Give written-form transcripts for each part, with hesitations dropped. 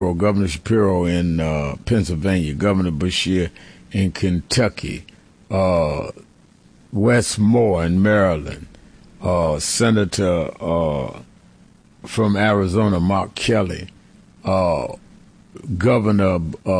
Governor Shapiro in Pennsylvania, Governor Beshear in Kentucky, Wes Moore in Maryland, Senator from Arizona, Mark Kelly, Governor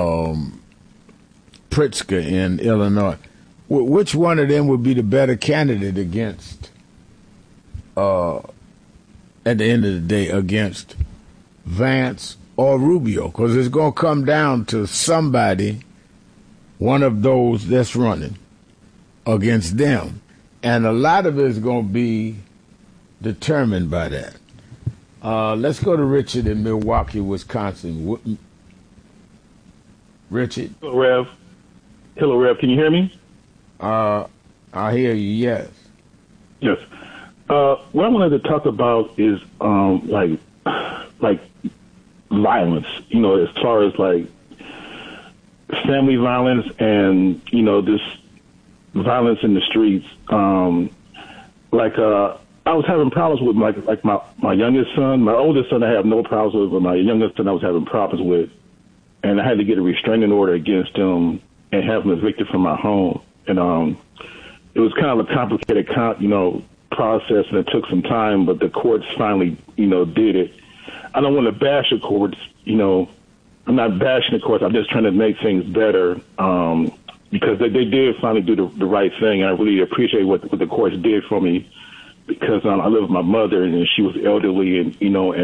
Pritzker in Illinois. Which one of them would be the better candidate against, at the end of the day, against Vance or Rubio? Because it's going to come down to somebody, one of those that's running against them. And a lot of it is going to be determined by that. Let's go to Richard in Milwaukee, Wisconsin. Richard? Hello, Rev. Can you hear me? I hear you, yes. Yes. What I wanted to talk about is like violence, as far as like family violence and, this violence in the streets. I was having problems with my youngest son. My oldest son I have no problems with, but my youngest son I was having problems with. And I had to get a restraining order against him and have him evicted from my home. And it was kind of a complicated process, and it took some time, but the courts finally, did it. I don't want to bash the courts, I'm not bashing the courts. I'm just trying to make things better because they did finally do the right thing. And I really appreciate what the courts did for me because I live with my mother and she was elderly and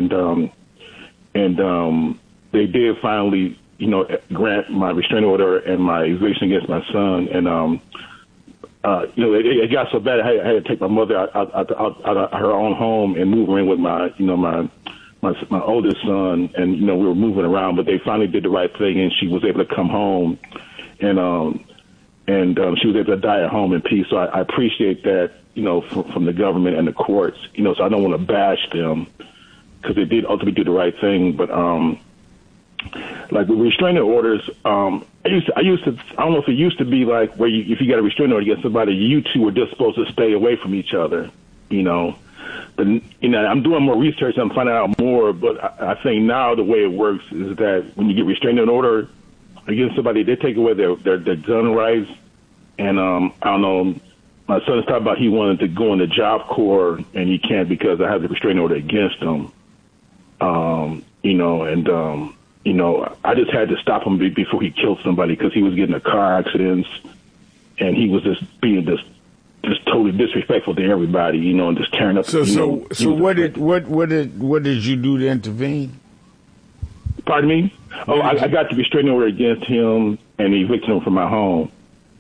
they did finally, grant my restraining order and my eviction against my son. And, it got so bad I had to take my mother out of her own home and move her in with my oldest son. And, we were moving around, but they finally did the right thing and she was able to come home and she was able to die at home in peace. So I appreciate that, from the government and the courts, so I don't want to bash them because they did ultimately do the right thing. But, like with restraining orders, I used to, I don't know if it used to be like where if you got a restraining order against somebody, you two were just supposed to stay away from each other, But, I'm doing more research and I'm finding out more, but I think now the way it works is that when you get restraining order against somebody, they take away their gun rights. And, I don't know, my son's talking about he wanted to go in the Job Corps and he can't because I have the restraining order against him. I just had to stop him before he killed somebody because he was getting in car accidents and he was just being just totally disrespectful to everybody, and just tearing up. So what did you do to intervene? Pardon me? Oh, I got the restraining order against him and evicted him from my home.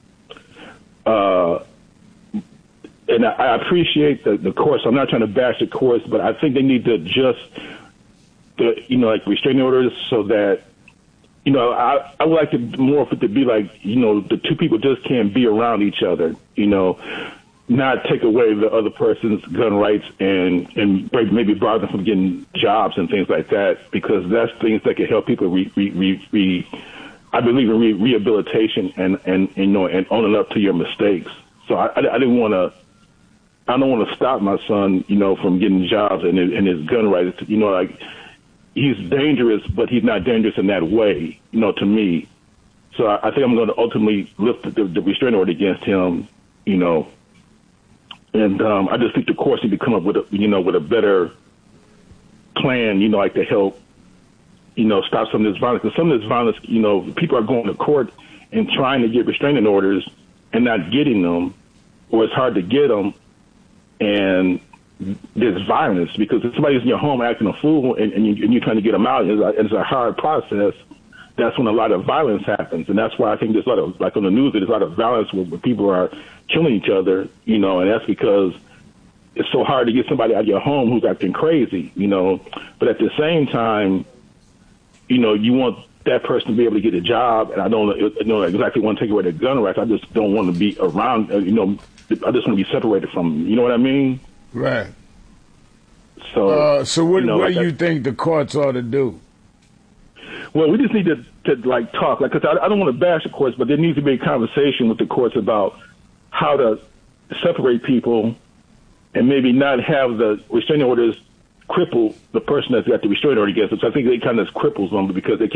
And I appreciate the courts. I'm not trying to bash the courts, but I think they need to adjust the, restraining orders so that, I would like to more for it to be like, the two people just can't be around each other, not take away the other person's gun rights and maybe bar them from getting jobs and things like that, because that's things that can help people I believe in rehabilitation and owning up to your mistakes. So I don't want to stop my son, from getting jobs and his gun rights, he's dangerous, but he's not dangerous in that way, to me. So I think I'm going to ultimately lift the restraining order against him, and I just think the courts need to come up with a better plan, to help, stop some of this violence. Because some of this violence, people are going to court and trying to get restraining orders and not getting them, or it's hard to get them, and there's violence because if somebody's in your home acting a fool and you're trying to get them out, it's a hard process. That's when a lot of violence happens. And that's why I think there's a lot of, like on the news, there's a lot of violence where people are killing each other, and that's because it's so hard to get somebody out of your home who's acting crazy, But at the same time, you want that person to be able to get a job. And I don't exactly want to take away their gun rights. I just don't want to be around, I just want to be separated from them. You know what I mean? Right. So, what do you think the courts ought to do? Well, we just need to talk, because I don't want to bash the courts, but there needs to be a conversation with the courts about how to separate people and maybe not have the restraining orders cripple the person that's got the restraining order against them. So I think they kind of cripples them because they